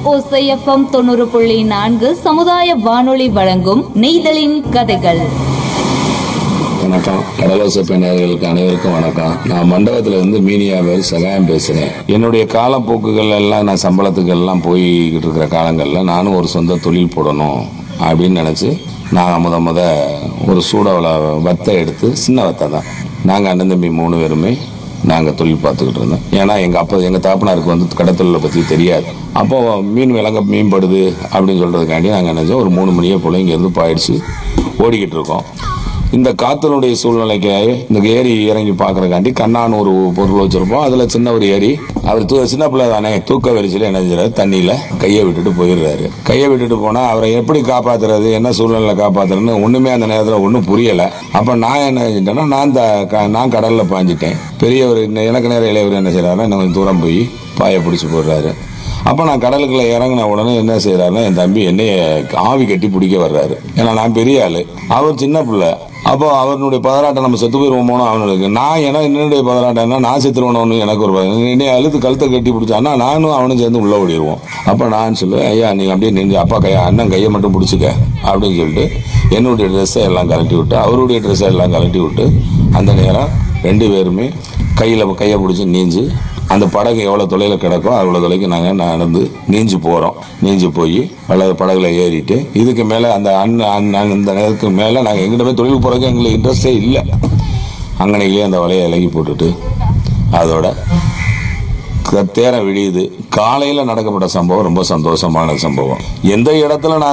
ஓசை எஃப்எம் 90.4 சமுதாய வானொலி வழங்கும் நெய்தலின் கதைகள். வணக்கம். கடலோசை நேயர்களுக்கு அனைவருக்கும் வணக்கம். நான் மண்டபத்துல இருந்து மீனியா பேர் சகாயம் பேசுறேன். என்னுடைய காலப்போக்குகள் எல்லாம் நான் சம்பளத்துக்கு எல்லாம் போய்கிட்டு இருக்கிற காலங்கள்ல நானும் ஒரு சொந்த தொழில் போடணும் அப்படின்னு நினைச்சு நான் முத ஒரு சூடாவில் வத்தை எடுத்து, சின்ன வத்தை தான், நாங்கள் அண்ணன் தம்பி 3 பேருமே நாங்கள் தொழில் பார்த்துக்கிட்டு இருந்தோம். ஏன்னா எங்கள் தாப்பனாருக்கு வந்து கடத்தொழிலை பற்றி தெரியாது. அப்போ மீன் விலங்க மீன்படுது அப்படின்னு சொல்கிறதுக்காண்டி நாங்கள் நினச்சோம் ஒரு 3 மணியே போல் இங்கேருந்து பாயிடுச்சு ஓடிக்கிட்டு இருக்கோம். இந்த காத்தனுடைய சூழ்நிலைக்கு இந்த ஏரி இறங்கி பார்க்கறதுக்காண்டி கண்ணான்னு ஒரு பொருள் வச்சிருப்போம். அதில் சின்ன ஒரு ஏரி, அவர் சின்ன பிள்ளை தானே, தூக்க வெறிச்சில என்ன செய்யறாரு, தண்ணியில் கையை விட்டுட்டு போயிடுறாரு. கையை விட்டுட்டு போனால் அவரை எப்படி காப்பாற்றுறது, என்ன சூழ்நிலை காப்பாற்றுறதுன்னு ஒன்றுமே அந்த நேரத்தில் ஒன்றும் புரியலை. அப்போ நான் என்ன செஞ்சேன்னா, நான் கடலில் பாஞ்சிட்டேன். பெரியவர் எனக்கு நேரம் இளையவர் என்ன செய்யறாருன்னா, இன்னும் கொஞ்சம் தூரம் போய் பாயை பிடிச்சி போடுறாரு. அப்போ நான் கடலுக்குள்ள இறங்கின உடனே என்ன செய்யறாருன்னா, என் தம்பி என்னைய ஆவி கட்டி பிடிக்க வர்றாரு. ஏன்னா நான் பெரிய ஆளு, அவர் சின்ன பிள்ளை. அப்போ அவனுடைய பதராட்டம் நம்ம செத்து போயிருவோமோனோ அவனுக்கு. நான் என்னுடைய பதராட்டம் என்ன, நான் செத்துருவணும்னு எனக்கு ஒரு என்னைய அழுத்து கழுத்தை கட்டி பிடிச்சான்னா நானும் அவனும் சேர்ந்து உள்ள ஓடிடுவோம். அப்போ நான் சொல்லுவேன், ஐயா நீ அப்படியே நின்று அப்பா அண்ணன் கையை மட்டும் பிடிச்சிக்க அப்படின்னு சொல்லிட்டு என்னுடைய ட்ரெஸ்ஸை எல்லாம் கழட்டி விட்டு அவருடைய ட்ரெஸ்ஸை எல்லாம் கழட்டி விட்டு அந்த நேரம் 2 பேருமே கையை பிடிச்சி நீஞ்சு அந்த படகு எவ்வளோ தொலைவில் கிடக்கோ அவ்வளோ தொலைக்கு நாங்கள் நடந்து நீஞ்சு போகிறோம். நீஞ்சு போய் படகுல ஏறிட்டு இதுக்கு மேலே அந்த இந்த நேரத்துக்கு மேலே நாங்கள் எங்கிட்ட போய் தொழில் போகிறதுக்கு எங்களுக்கு இன்ட்ரெஸ்டே இல்லை. அங்கனையிலேயே அந்த வலையை இலகி போட்டுட்டு அதோட தேரை விடியுது. காலையில் நடக்கப்பட்ட சம்பவம் ரொம்ப சந்தோஷமான சம்பவம். எந்த இடத்துல நான்